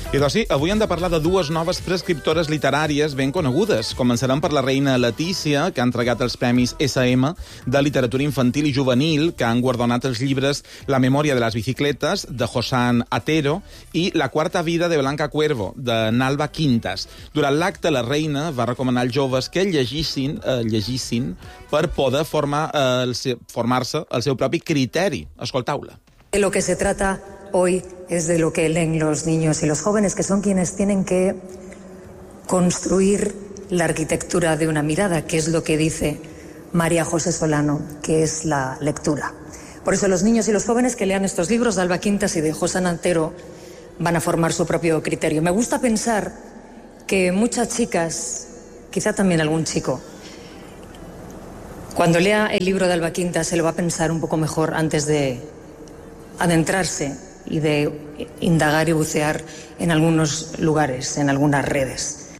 I doncs sí, avui hem de parlar de dues noves prescriptores literàries ben conegudes. Començarem per la reina Letícia, que ha entregat els premis SM de literatura infantil i juvenil, que han guardonat els llibres La memòria de les bicicletes, de Josan Atero, i La quarta vida de Blanca Cuervo, de Nalva Quintas. Durant l'acte, la reina va recomanar als joves que llegissin per poder formar-se el seu propi criteri. Escoltau-la. De lo que se trata hoy es de lo que leen los niños y los jóvenes, que son quienes tienen que construir la arquitectura de una mirada, que es lo que dice María José Solano, que es la lectura. Por eso los niños y los jóvenes que lean estos libros de Alba Quintas y de Josan Antero van a formar su propio criterio. Me gusta pensar que muchas chicas, quizá también algún chico, cuando lea el libro de Alba Quintas se lo va a pensar un poco mejor antes de adentrarse y de indagar y bucear en algunos lugares, en algunas redes.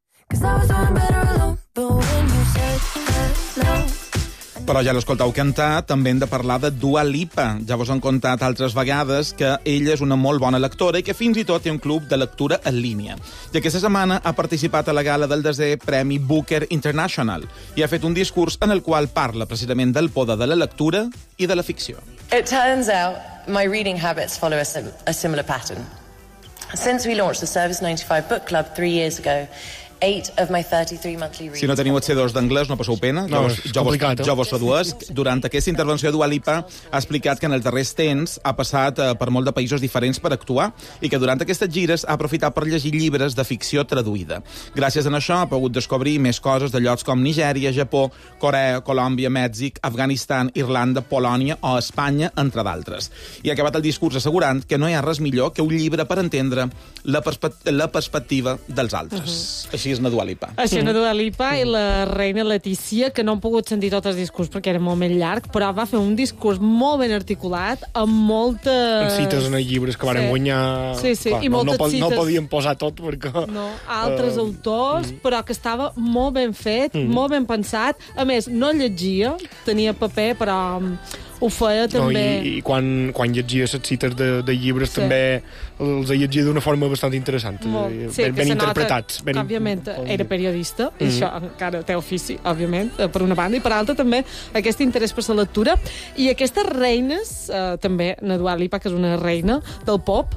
Però ja l'escoltau cantar, també hem de parlar de Dua Lipa. Ja vos han contat altres vegades que ella és una molt bona lectora i que fins i tot té un club de lectura en línia. I aquesta setmana ha participat a la gala del 10è Premi Booker International i ha fet un discurs en el qual parla precisament del poder de la lectura i de la ficció. It turns out my reading habits follow a similar pattern. Since we launched the Service 95 Book Club 3 years ago, 8 of my 33 monthly readings... Si no teniu els C2 d'anglès, no passeu pena. No, és complicat. Jo vos traduesc. Durant aquesta intervenció, Dua Lipa ha explicat que en els darrers temps ha passat per molt de països diferents per actuar i que durant aquestes gires ha aprofitat per llegir llibres de ficció traduïda. Gràcies a això ha pogut descobrir més coses de llocs com Nigèria, Japó, Corea, Colòmbia, Mèxic, Afganistan, Irlanda, Polònia o Espanya, entre d'altres. I ha acabat el discurs assegurant que no hi ha res millor que un llibre per entendre la perspectiva dels altres. Així és na Dua Lipa. Així és na Dua Lipa i la reina Letícia, que no han pogut sentir tot el discurs perquè era molt més llarg, però va fer un discurs molt ben articulat, amb moltes... cites en els llibres que van guanyar... Sí, clar, i moltes cites... No podien posar tot perquè... No, altres autors, però que estava molt ben fet, molt ben pensat. A més, no llegia, tenia paper, però ho feia també... I quan llegia les cites de llibres també els llegia d'una forma bastant interessant. Ben interpretats. Òbviament, era periodista, i això encara té ofici, òbviament, per una banda, i per altra també aquest interès per la lectura. I aquestes reines, també na Dua Lipa, que és una reina del pop,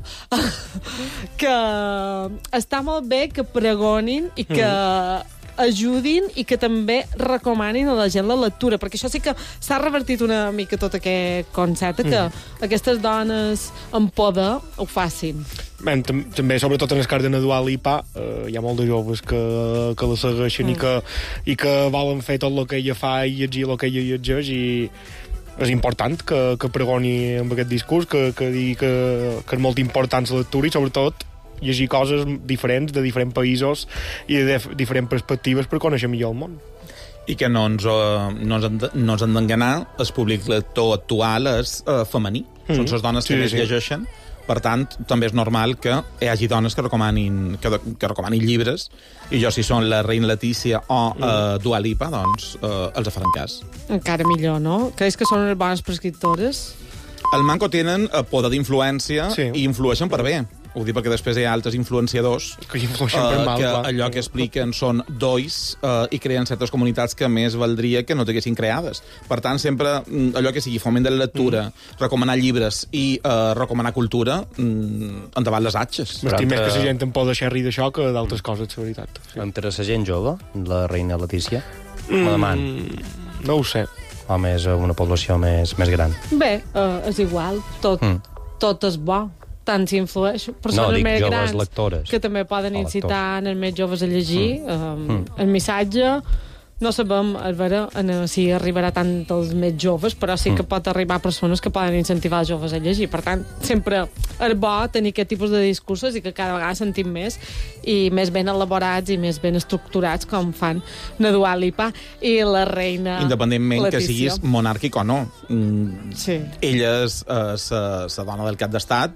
que està molt bé que pregonin i que ajudin i que també recomanin a la gent la lectura, perquè això sí que s'ha revertit una mica tot aquest concepte, que aquestes dones amb poder ho facin. Bé, també, sobretot en el cas de Dua Lipa, hi ha molts de joves que la segueixen i que volen fer tot el que ella fa i llegir el que ella llegeix, i és important que pregoni amb aquest discurs, que digui que és molt important la lectura i sobretot llegir coses diferents de diferents països i de diferents perspectives per conèixer millor el món. I que no ens hem d'enganar, el públic lector actual és femení. Són les dones que més llegeixen. Per tant, també és normal que hi hagi dones que recomanin llibres, i jo, si són la reina Letícia o Dua Lipa, doncs els faran cas. Encara millor, no? Creus que són bones prescriptores? Al manco tenen poder d'influència i influeixen per bé. Ho dic perquè després hi ha altres influenciadors que allò que expliquen són dois i creen certes comunitats que més valdria que no t'haguessin creades. Per tant, sempre allò que sigui foment de la lectura, recomanar llibres i recomanar cultura, endavant les atxes. M'estim més que la gent en pot deixar rir d'això que d'altres coses, la veritat. Entre la gent jove, la reina Letícia, no ho sé. O més una població més gran? Bé, és igual, tot és bo. Tant si influeix persones més grans lectores, que també poden incitar els més joves a llegir el missatge. No sabem si arribarà tant als més joves, però sí que pot arribar a persones que poden incentivar els joves a llegir. Per tant, sempre és bo tenir aquest tipus de discursos i que cada vegada sentim més i més ben elaborats i més ben estructurats, com fan na Dua Lipa i la reina Letícia. Independentment que siguis monàrquic o no. Ella és la dona del cap d'estat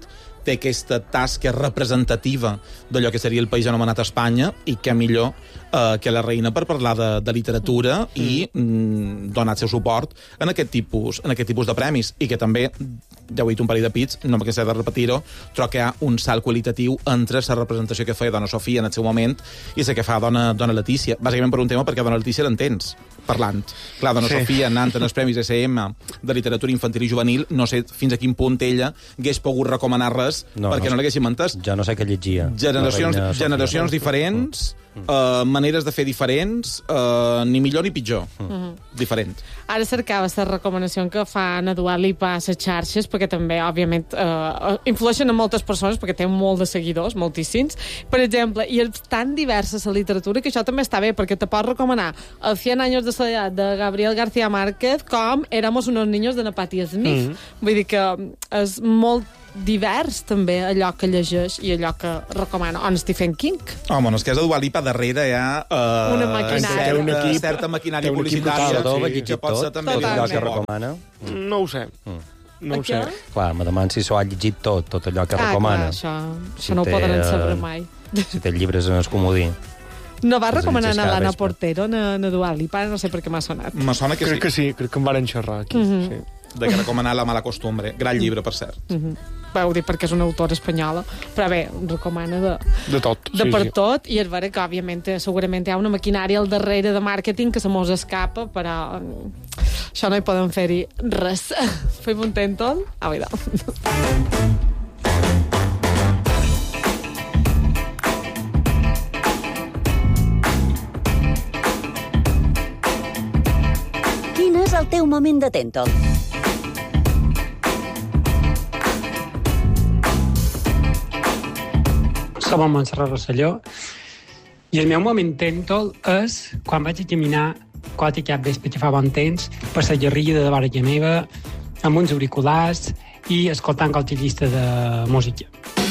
té aquesta tasca representativa d'allò que seria el país anomenat Espanya, i que millor que la reina per parlar de literatura i donar el seu suport en aquest tipus de premis, i que també, ja ho he dit un parell de pits, no m'he de repetir-ho, però que hi ha un salt qualitatiu entre la representació que feia Dona Sofia en el seu moment i la que fa Dona Letícia. Bàsicament per un tema perquè Dona Letícia l'entens parlant. Clar, Dona Sofia anant en els Premis SM de literatura infantil i juvenil, no sé fins a quin punt ella hagués pogut recomanar res perquè no l'haguéssim entès. Ja no sé què llegia. Generacions diferents, maneres de fer diferents, ni millor ni pitjor. Diferent. Ara cercava la recomanació que fa na Dua Lipa a les xarxes, perquè també, òbviament, influeixen en moltes persones, perquè té molt de seguidors, moltíssims. Per exemple, i és tan diversa la literatura que això també està bé, perquè te pots recomanar El 100 años de soledad de Gabriel García Márquez com Éramos unos niños de na Patti Smith. Vull dir que és molt divers, també, allò que llegeix i allò que recomana. O Stephen King. Home, en el cas de Dua Lipa, darrere hi ha una maquinària. certa maquinària publicitària que pot ser també allò que recomana. No ho sé. No ho sé. Clar, me deman si s'ho ha llegit tot allò que recomana. Clar, això no ho poden saber mai. Si té llibres en el comodí. No va recomanar a l'Anna Portero, na Dua Lipa, no sé per què m'ha sonat. Me sona que sí. Crec que sí, crec que em van xerrar aquí. Sí. De que recomanar La mala costumbre. Gran llibre, per cert. Ho dic perquè és una autora espanyola, però bé, recomana de tot. Tot, i és vera que, òbviament, segurament hi ha una maquinària al darrere de màrqueting que se mos escapa, però això no hi poden fer-hi res. Fem un tentón? A veure. Quin és el teu moment de tentón? Som a Montserrat Rosselló i el meu moment tèntol és quan vaig a caminar quasi cap vespre que fa bon temps per la Garriga de vora meva amb uns auriculars i escoltant qualque llista de música.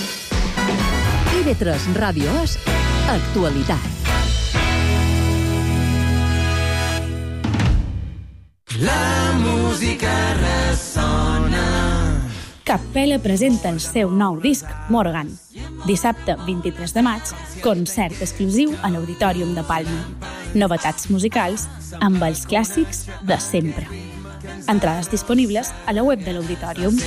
IB3 Ràdio és actualitat. La música ressona. Capella presenta el seu nou disc, Morgan. Dissabte 23 de maig, concert exclusiu a l'Auditorium de Palma. Novetats musicals amb els clàssics de sempre. Entrades disponibles a la web de l'Auditorium.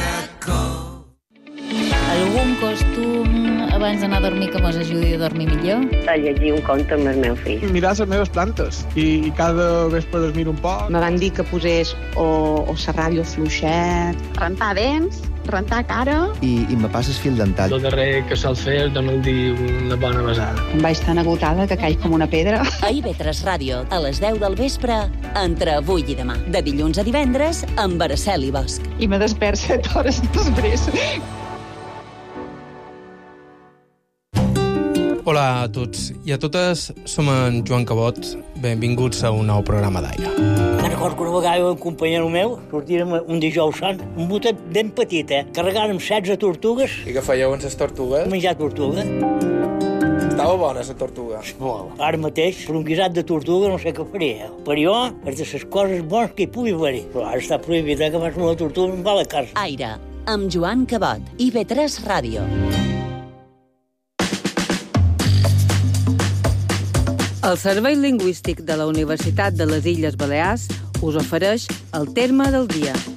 Algun costum abans d'anar a dormir que mos ajudi a dormir millor? A llegir un conte amb el meu fill. Mirar les meves plantes i cada vespre dormir un poc. Me van dir que posés o la ràdio fluixet, rentar dents, rentar cara... I me passes fil dental. El darrer que sol fer és donar-li una bona besada. Em vaig tan agotada que caig com una pedra. A IB3 Ràdio, a les 10 del vespre, entre avui i demà. De dilluns a divendres, amb Araceli Bosch. I me despert 7 hores després. Hola a tots i a totes, som en Joan Cabot. Benvinguts a un nou programa d'Aire. Me'n recordo que una vegada un companyero meu sortirem un dijous sant, un botet ben petit, carregàrem 16 tortugues. I què fèieu amb les tortugues? Menjar tortuga. Estava bona, la tortuga. Molt. Ara mateix, per un guisat de tortuga no sé què faria. Per jo, és de les coses bones que hi pugui haver-hi. Però ara està prohibit que fas una tortuga amb la carn. Aire, amb Joan Cabot, IB3 Ràdio. El Servei Lingüístic de la Universitat de les Illes Balears us ofereix el terme del dia.